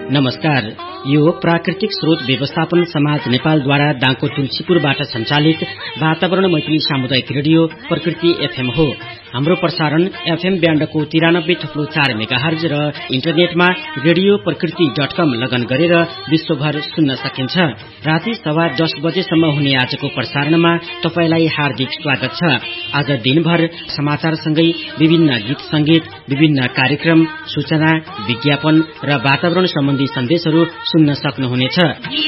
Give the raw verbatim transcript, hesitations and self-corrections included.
नमस्कार, यो प्राकृतिक स्रोत व्यवस्थापन समाज नेपालद्वारा दाङको तुलसीपुरबाट सञ्चालित वातावरण मैत्री सामुदायिक रेडियो प्रकृति एफएम हो। हाम्रो प्रसारण एफएम ब्यान्डको तिरानब्बे थप्लो चार मेगाहर्ज र इन्टरनेटमा रेडियो प्रकृति डट कम लगन गरेर विश्वभर सुन्न सकिन्छ। राति सवा दस बजेसम्म हुने आजको प्रसारणमा तपाईलाई हार्दिक स्वागत छ। आज दिनभर समाचारसँगै विभिन्न गीत संगीत, विभिन्न कार्यक्रम, सूचना, विज्ञापन र वातावरण सम्बन्धी सन्देशहरू सुन्न सक्नुहुनेछ।